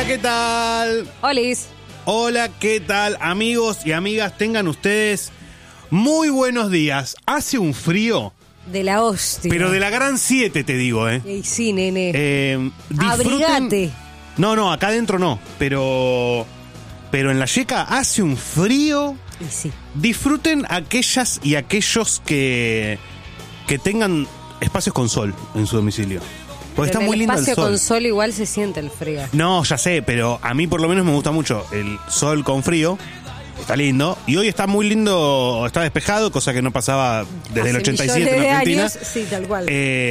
Hola, ¿qué tal? Olis. Hola, ¿qué tal? Amigos y amigas, tengan ustedes muy buenos días. Hace un frío, De la hostia. pero de la gran 7 te digo, Y sí, nene. disfruten- Abrigate. No, acá adentro no, pero en la Yeca hace un frío. Y sí. Disfruten aquellas y aquellos que tengan espacios con sol en su domicilio. Porque está En muy el lindo el espacio sol. con sol igual se siente el frío. No, ya sé, pero a mí por lo menos me gusta mucho el sol con frío. Está lindo. Y hoy está muy lindo, está despejado, cosa que no pasaba desde el Hace 87 millones en de Argentina. años, sí, tal cual.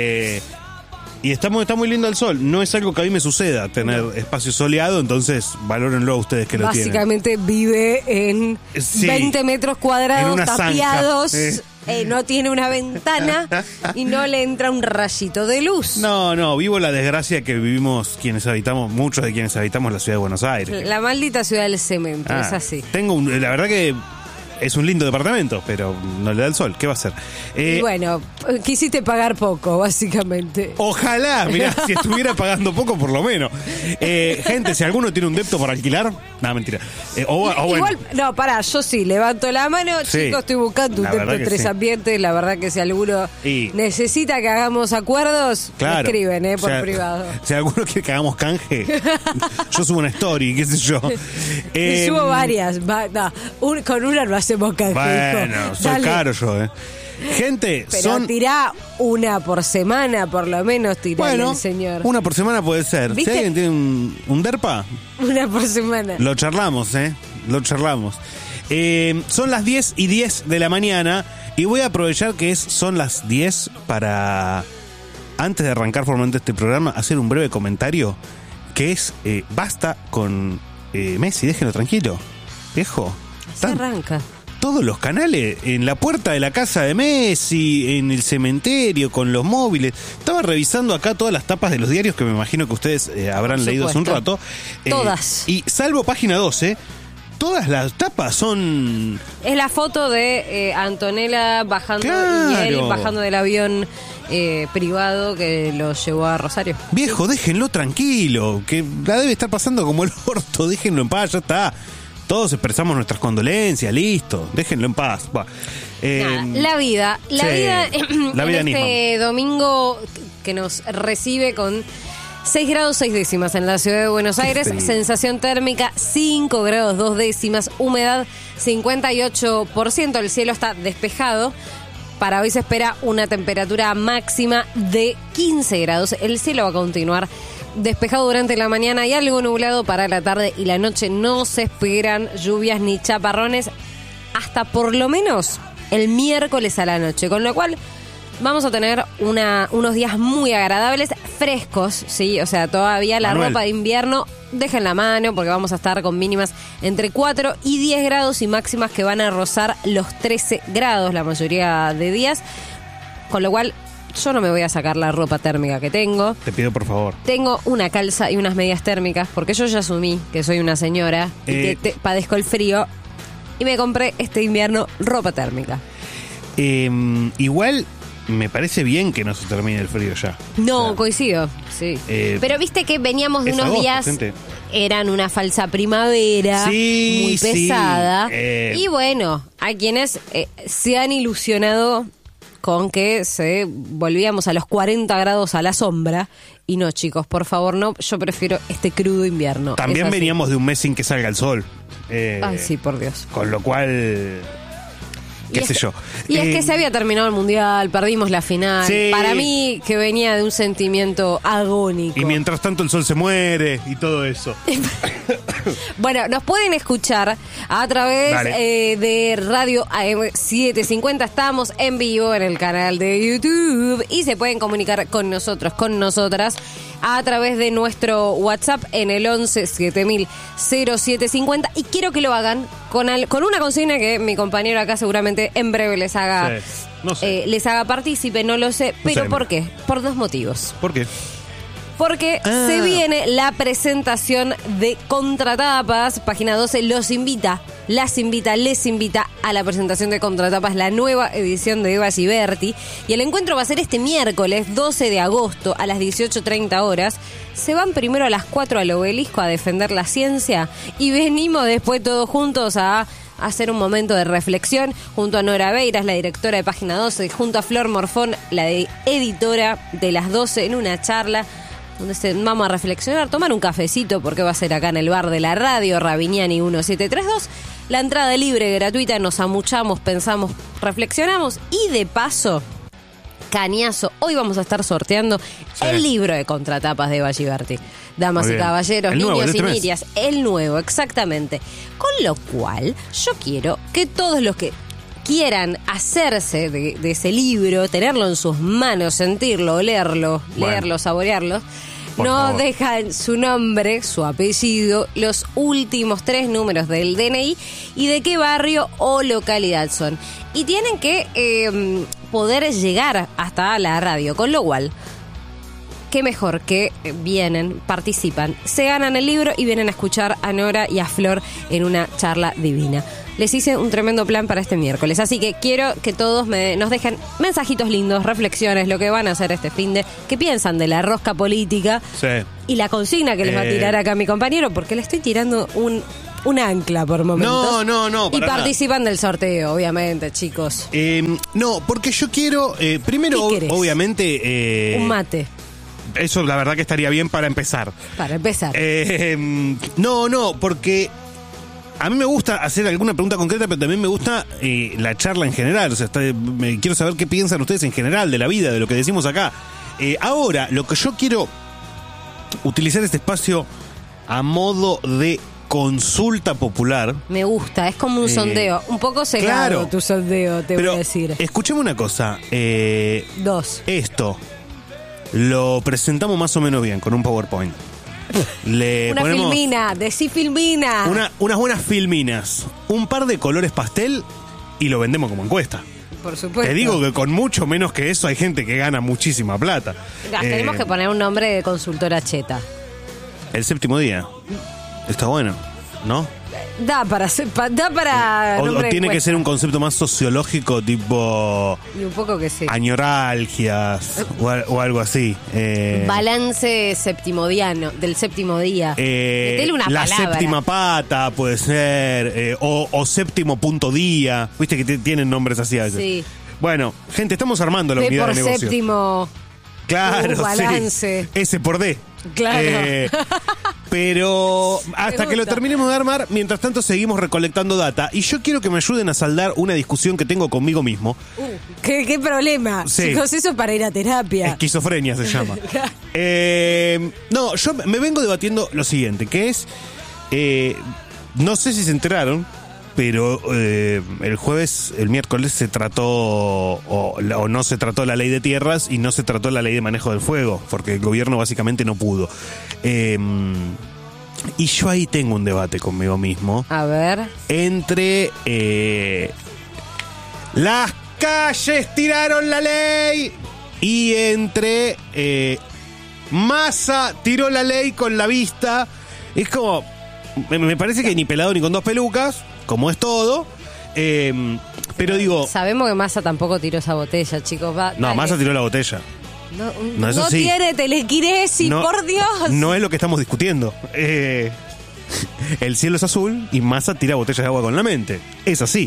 Y está muy lindo el sol. No es algo que a mí me suceda tener espacio soleado, entonces valórenlo ustedes que lo tienen. Básicamente vive en Sí. 20 metros En cuadrados una zanja. tapiados. No tiene una ventana y no le entra un rayito de luz. No, vivo la desgracia que vivimos muchos de quienes habitamos la ciudad de Buenos Aires. La maldita ciudad del cemento, es así. La verdad que es un lindo departamento, pero no le da el sol. ¿Qué va a hacer? Y bueno, quisiste pagar poco, básicamente. Ojalá, mirá, si estuviera pagando poco, por lo menos. Gente, si alguno tiene un depto para alquilar, no, mentira. Bueno. Igual, no, pará, yo sí, levanto la mano, Sí, chicos, estoy buscando un la templo verdad de que 3 sí. ambientes, la verdad que si alguno Y- necesita que hagamos acuerdos, me Claro. escriben, por O sea, privado. Si alguno quiere que hagamos canje, yo subo una story, qué sé yo. Y subo varias, con una no hacemos canje, Bueno, hijo. soy Dale. caro yo, Gente, Pero tirá una por semana, por lo menos tirá Bueno, el señor. una por semana puede ser. ¿Viste? Si alguien tiene un derpa, Una por semana. lo charlamos, Lo charlamos. Son las 10:10 de la mañana y voy a aprovechar que son las 10 para, antes de arrancar formalmente este programa, hacer un breve comentario que es, basta con Messi, déjenlo tranquilo. Viejo, Se están arranca. todos los canales en la puerta de la casa de Messi, en el cementerio, con los móviles. Estaba revisando acá todas las tapas de los diarios que me imagino que ustedes habrán Por leído hace un supuesto. rato. Todas. Y salvo página 12, todas las tapas son... Es la foto de Antonella bajando Claro. y él bajando del avión privado que lo llevó a Rosario. Viejo, déjenlo tranquilo, que la debe estar pasando como el orto, déjenlo en paz, ya está. Todos expresamos nuestras condolencias, listo, déjenlo en paz. Va. Nada, la vida sí, en la vida este domingo que nos recibe con 6 grados 6 décimas en la ciudad de Buenos Aires, frío. sensación térmica 5 grados 2 décimas, humedad 58%, el cielo está despejado. Para hoy se espera una temperatura máxima de 15 grados. El cielo va a continuar despejado durante la mañana y algo nublado para la tarde y la noche. No se esperan lluvias ni chaparrones hasta por lo menos el miércoles a la noche. Con lo cual vamos a tener unos días muy agradables, frescos, ¿sí? O sea, todavía la Manuel. ropa de invierno dejen la mano porque vamos a estar con mínimas entre 4 y 10 grados y máximas que van a rozar los 13 grados la mayoría de días. Con lo cual yo no me voy a sacar la ropa térmica que tengo. Te pido por favor. Tengo una calza y unas medias térmicas porque yo ya asumí que soy una señora y que padezco el frío y me compré este invierno ropa térmica. Igual me parece bien que no se termine el frío ya. No, O sea, coincido, sí. Pero viste que veníamos de es unos agosto, días, gente. eran una falsa primavera, Sí, muy sí, pesada. Y bueno, hay quienes se han ilusionado con que volvíamos a los 40 grados a la sombra. Y no, chicos, por favor, no. Yo prefiero este crudo invierno. También Es así. veníamos de un mes sin que salga el sol. Ay, sí, por Dios. Con lo cual, qué sé yo. Y es que se había terminado el mundial, perdimos la final. Sí. Para mí, que venía de un sentimiento agónico. Y mientras tanto el sol se muere y todo eso. Bueno, nos pueden escuchar a través Dale. de Radio AM750. Estamos en vivo en el canal de YouTube y se pueden comunicar con nosotros, con nosotras, a través de nuestro WhatsApp en el 11 7000 0750. Y quiero que lo hagan con una consigna que mi compañero acá seguramente en breve les haga, Sí. No sé. les haga partícipe, no lo sé. Pero sé. ¿por qué? Por dos motivos. ¿Por qué? porque se viene la presentación de Contratapas. Página 12 los invita, les invita a la presentación de Contratapas, la nueva edición de Eva Giberti. Y el encuentro va a ser este miércoles 12 de agosto a las 18:30 horas. Se van primero a las 4 al Obelisco a defender la ciencia y venimos después todos juntos a hacer un momento de reflexión junto a Nora Beiras, la directora de Página 12, junto a Flor Morfón, la editora de Las 12, en una charla donde vamos a reflexionar, tomar un cafecito, porque va a ser acá en el bar de la radio, Rabiniani 1732. La entrada libre, gratuita, nos amuchamos, pensamos, reflexionamos y de paso, cañazo, hoy vamos a estar sorteando el libro de Contratapas de Eva Giberti. Damas y caballeros, el nuevo, niños y niñas, el nuevo, exactamente. Con lo cual, yo quiero que todos los que quieran hacerse de ese libro, tenerlo en sus manos, sentirlo, olerlo, leerlo, saborearlo, no dejan su nombre, su apellido, los últimos 3 números del DNI y de qué barrio o localidad son. Y tienen que poder llegar hasta la radio, con lo cual, qué mejor que vienen, participan, se ganan el libro y vienen a escuchar a Nora y a Flor en una charla divina. Les hice un tremendo plan para este miércoles, así que quiero que todos nos dejen mensajitos lindos, reflexiones, lo que van a hacer este finde, qué piensan de la rosca política y la consigna que les va a tirar acá mi compañero, porque le estoy tirando un ancla por momentos. No. Y participan del sorteo, obviamente, chicos. No, porque yo quiero, primero, obviamente... un mate. Eso la verdad que estaría bien para empezar. No, porque a mí me gusta hacer alguna pregunta concreta, pero también me gusta la charla en general. O sea, quiero saber qué piensan ustedes en general de la vida, de lo que decimos acá. Ahora, lo que yo quiero utilizar este espacio a modo de consulta popular. Me gusta, es como un sondeo. Un poco cegado tu sondeo, te voy a decir. Escuchame una cosa. 2. Esto lo presentamos más o menos bien, con un PowerPoint. Una filmina, decí filmina. Unas buenas filminas, un par de colores pastel y lo vendemos como encuesta. Por supuesto. Te digo que con mucho menos que eso hay gente que gana muchísima plata. Tenemos que poner un nombre de consultora cheta. El séptimo día. Está bueno, ¿no? Da para o tiene que ser un concepto más sociológico, tipo y un poco que sí, añoralgias o algo así. Balance septimodiano del séptimo día. Una la palabra. Séptima pata puede ser, o séptimo punto día. Viste que tienen nombres así a veces. Sí. Bueno, gente, estamos armando la unidad de negocio. Séptimo. Claro, balance. Sí. S por D. Claro. Pero hasta que lo terminemos de armar, mientras tanto seguimos recolectando data. Y yo quiero que me ayuden a saldar una discusión que tengo conmigo mismo. ¿Qué problema? Sí. Chicos, eso es para ir a terapia. Esquizofrenia se llama. No, yo me vengo debatiendo lo siguiente, que es... no sé si se enteraron, pero el miércoles se trató o no se trató la ley de tierras y no se trató la ley de manejo del fuego, porque el gobierno básicamente no pudo. Y yo ahí tengo un debate conmigo mismo. A ver. Entre las calles tiraron la ley y entre Massa tiró la ley con la vista. Es como... Me parece que ni pelado ni con 2 pelucas, como es todo. Pero digo... Sabemos que Massa tampoco tiró esa botella, chicos. No, Massa tiró la botella. No, eso sí. Tiene telequinesis, por Dios. No es lo que estamos discutiendo. El cielo es azul y Massa tira botellas de agua con la mente. Es así.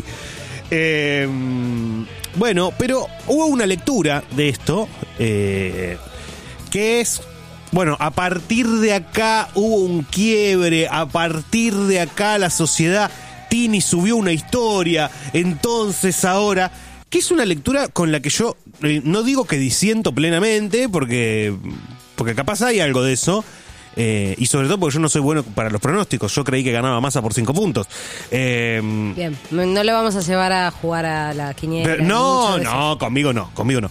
Bueno, pero hubo una lectura de esto que es... Bueno, a partir de acá hubo un quiebre, a partir de acá la sociedad Tini subió una historia, entonces ahora... Que es una lectura con la que yo no digo que disiento plenamente, porque capaz hay algo de eso, y sobre todo porque yo no soy bueno para los pronósticos. Yo creí que ganaba Massa por 5 puntos. Bien, no le vamos a llevar a jugar a la quiniela. No, conmigo no.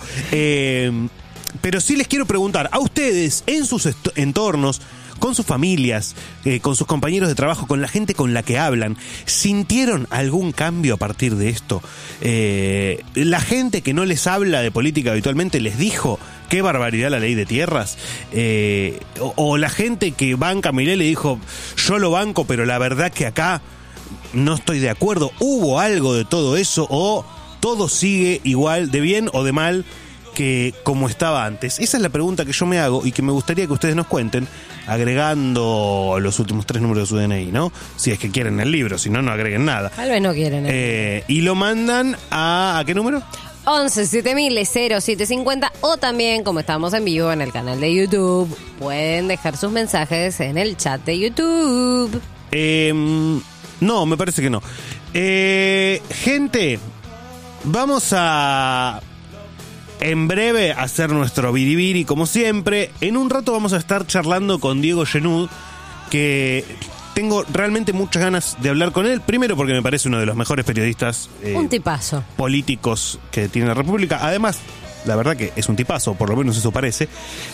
Pero sí les quiero preguntar a ustedes, en sus entornos, con sus familias, con sus compañeros de trabajo, con la gente con la que hablan, ¿sintieron algún cambio a partir de esto? ¿La gente que no les habla de política habitualmente les dijo qué barbaridad la ley de tierras. O la gente que banca a Milei le dijo, yo lo banco, pero la verdad que acá no estoy de acuerdo. ¿Hubo algo de todo eso o todo sigue igual de bien o de mal que como estaba antes? Esa es la pregunta que yo me hago y que me gustaría que ustedes nos cuenten agregando los últimos 3 números de su DNI, ¿no? Si es que quieren el libro, si no, no agreguen nada. Tal vez no quieren. Y lo mandan ¿a qué número? 11 7000 0750 o también, como estamos en vivo en el canal de YouTube, pueden dejar sus mensajes en el chat de YouTube. No, me parece que no. Gente, vamos a en breve hacer nuestro biribiri como siempre. En un rato vamos a estar charlando con Diego Genud, que tengo realmente muchas ganas de hablar con él. Primero porque me parece uno de los mejores periodistas un tipazo políticos que tiene la República. Además, la verdad que es un tipazo, por lo menos eso parece.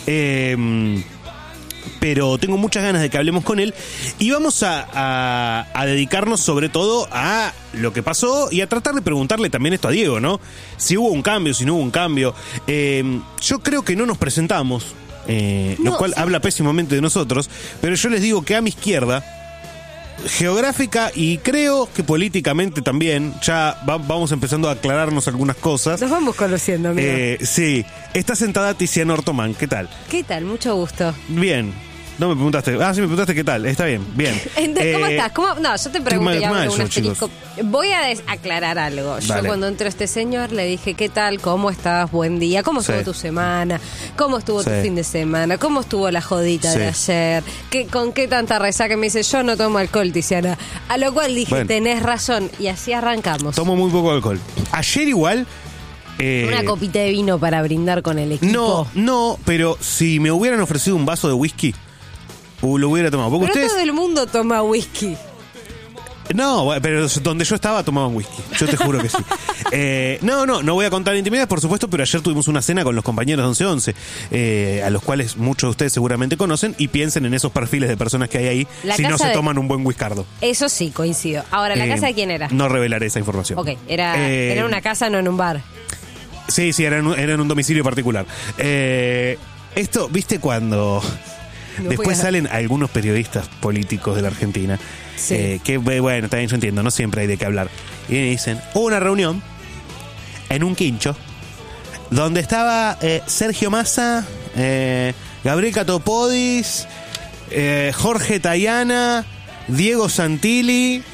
Pero tengo muchas ganas de que hablemos con él y vamos a dedicarnos sobre todo a lo que pasó y a tratar de preguntarle también esto a Diego, ¿no? Si hubo un cambio, si no hubo un cambio. Yo creo que no nos presentamos, lo cual habla pésimamente de nosotros, pero yo les digo que a mi izquierda, geográfica y creo que políticamente también, ya vamos empezando a aclararnos algunas cosas. Nos vamos conociendo, amigo. Sí, está sentada Tiziana Ortomán, ¿qué tal? ¿Qué tal? Mucho gusto. Bien. No me preguntaste. Sí, me preguntaste qué tal. Está bien, bien. ¿Cómo estás? No, yo te pregunto y abro un asterisco. chicos. Voy a aclarar algo. Dale. Yo cuando entró este señor le dije, ¿qué tal? ¿Cómo estás? Buen día. ¿Cómo estuvo tu semana? ¿Cómo estuvo tu fin de semana? ¿Cómo estuvo la jodita de ayer? ¿Con qué tanta resaca? Me dice, yo no tomo alcohol, Tiziana. A lo cual dije, bueno, tenés razón. Y así arrancamos. Tomo muy poco alcohol. Ayer igual... una copita de vino para brindar con el equipo. No, pero si me hubieran ofrecido un vaso de whisky, lo hubiera tomado. Pero ustedes... todo el mundo toma whisky. No, pero donde yo estaba tomaban whisky. Yo te juro que sí. No voy a contar intimidades, por supuesto, pero ayer tuvimos una cena con los compañeros de 1111, a los cuales muchos de ustedes seguramente conocen, y piensen en esos perfiles de personas que hay ahí si no se toman un buen whiskardo. Eso sí, coincido. Ahora, ¿la casa de quién era? No revelaré esa información. Ok, era en una casa, no en un bar. Sí, era en un domicilio particular. Esto, ¿viste cuando... Después salen algunos periodistas políticos de la Argentina, que bueno, también yo entiendo, no siempre hay de qué hablar, y me dicen, hubo una reunión en un quincho donde estaba Sergio Massa, Gabriel Catopodis, Jorge Tayana, Diego Santilli,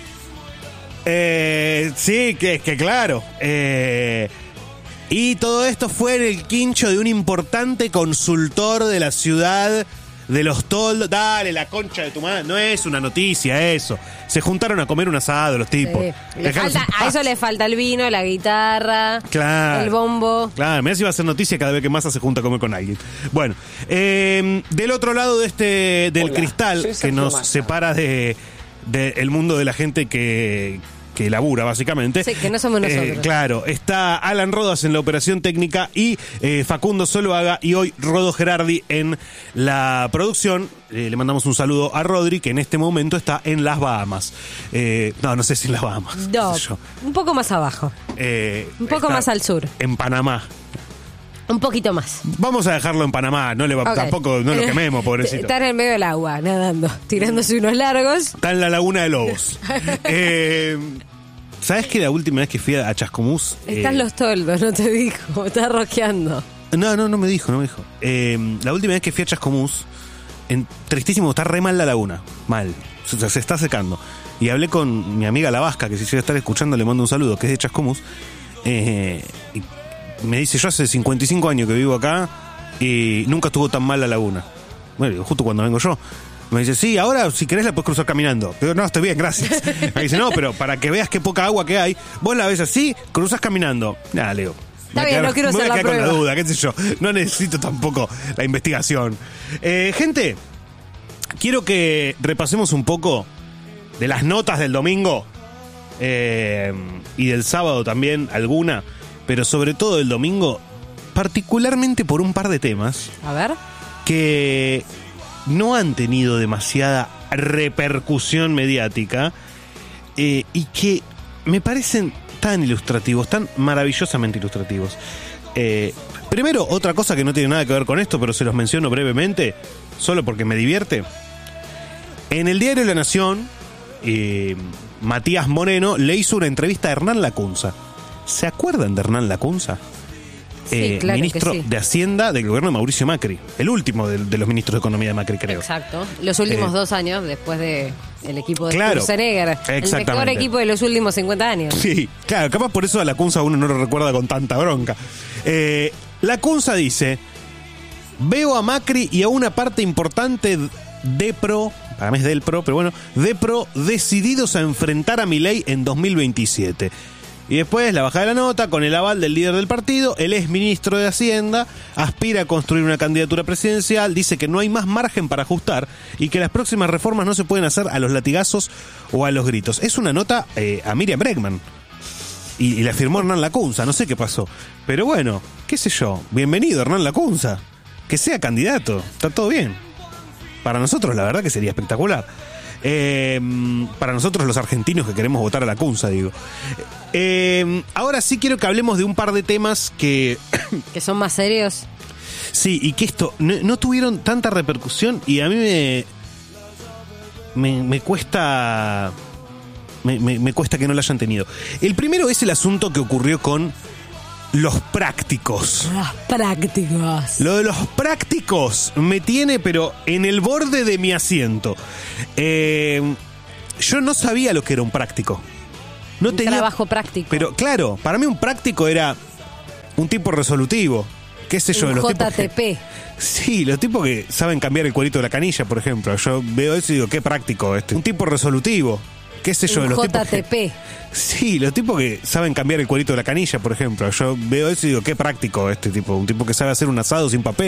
sí, que claro, y todo esto fue en el quincho de un importante consultor de la ciudad de Los Toldos. Dale, la concha de tu madre. No es una noticia eso. Se juntaron a comer un asado los tipos. Sí. A eso le falta el vino, la guitarra, el bombo. Claro, mirá si va a ser noticia cada vez que Massa se junta a comer con alguien. Bueno, del otro lado del Hola, cristal que nos separa del mundo de la gente que labura, básicamente. Sí, que no somos nosotros. Claro, está Alan Rodas en la operación técnica y Facundo Zuluaga y hoy Rodo Gerardi en la producción. Le mandamos un saludo a Rodri, que en este momento está en las Bahamas. No sé si en las Bahamas. No, un poco más abajo. Un poco más al sur. En Panamá. Un poquito más. Vamos a dejarlo en Panamá, tampoco lo quememos, pobrecito. Está en el medio del agua, nadando, tirándose unos largos. Está en la laguna de Lobos. ¿Sabes que la última vez que fui a Chascomús? Están Los Toldos, no te dijo, está rosqueando. No me dijo. La última vez que fui a Chascomús, tristísimo, está re mal la laguna, mal, o sea, se está secando. Y hablé con mi amiga La Vasca, que si llega a estar escuchando le mando un saludo, que es de Chascomús, y me dice, yo hace 55 años que vivo acá y nunca estuvo tan mal la laguna. Bueno, justo cuando vengo yo. Me dice, sí, ahora si querés la puedes cruzar caminando. Pero no, estoy bien, gracias. Me dice, no, pero para que veas qué poca agua que hay, vos la ves así, cruzas caminando. Nada, Leo. Está bien, no quiero hacer la prueba. Con la duda, qué sé yo. No necesito tampoco la investigación. Gente, quiero que repasemos un poco de las notas del domingo y del sábado también, alguna, pero sobre todo del domingo, particularmente por un par de temas. A ver. Que no han tenido demasiada repercusión mediática y que me parecen tan ilustrativos, tan maravillosamente ilustrativos. Primero, otra cosa que no tiene nada que ver con esto, pero se los menciono brevemente, solo porque me divierte. En el diario La Nación, Matías Moreno le hizo una entrevista a Hernán Lacunza. ¿Se acuerdan de Hernán Lacunza? Sí, claro ministro que sí. de Hacienda del gobierno de Mauricio Macri. El último de los ministros de Economía de Macri, creo. Exacto. Los últimos 2 años después de el equipo de Claro, Sturzenegger. El exactamente. mejor equipo de los últimos 50 años. Sí, claro, capaz por eso a Lacunza uno no lo recuerda con tanta bronca. Lacunza dice: veo a Macri y a una parte importante de PRO, para mí es del PRO, pero bueno, de PRO decididos a enfrentar a Milei en 2027. Y después, la bajada de la nota, con el aval del líder del partido, el ex ministro de Hacienda aspira a construir una candidatura presidencial, dice que no hay más margen para ajustar y que las próximas reformas no se pueden hacer a los latigazos o a los gritos. Es una nota a Miriam Bregman. Y la firmó Hernán Lacunza, no sé qué pasó. Pero bueno, qué sé yo, bienvenido Hernán Lacunza. Que sea candidato, está todo bien. Para nosotros la verdad que sería espectacular. Para nosotros los argentinos que queremos votar a Lacunza, digo. Ahora sí quiero que hablemos de un par de temas que Que son más serios. sí, y que esto no tuvieron tanta repercusión y a mí me cuesta me cuesta que no la hayan tenido. El primero es el asunto que ocurrió con los prácticos. Los prácticos. Lo de los prácticos me tiene, pero en el borde de mi asiento. Yo no sabía lo que era un práctico. No tenía Trabajo práctico. Pero claro, para mí un práctico era un tipo resolutivo. ¿Qué sé yo? Un Los tipos JTP. sí, los tipos que saben cambiar el cuerito de la canilla, por ejemplo. Yo veo eso y digo, qué práctico este. Un tipo resolutivo. ¿Qué sé yo? Un Los tipos JTP. sí, los tipos que saben cambiar el cuerito de la canilla, por ejemplo. Yo veo eso y digo, qué práctico este tipo. Un tipo que sabe hacer un asado sin papel.